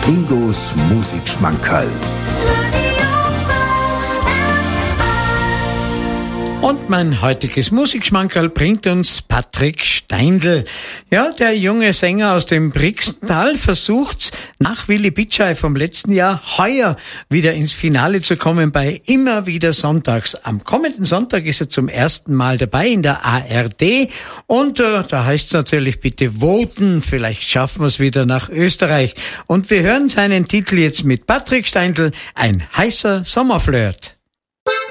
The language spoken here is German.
Ingos Musikschmankerl. Und mein heutiges Musikschmankerl bringt uns Patrick Steindl. Ja, der junge Sänger aus dem Brixental versucht nach Willi Bitschei vom letzten Jahr heuer wieder ins Finale zu kommen bei Immer wieder sonntags. Am kommenden Sonntag ist er zum ersten Mal dabei in der ARD und da heißt es natürlich bitte voten, vielleicht schaffen wir es wieder nach Österreich. Und wir hören seinen Titel jetzt mit Patrick Steindl, ein heißer Sommerflirt.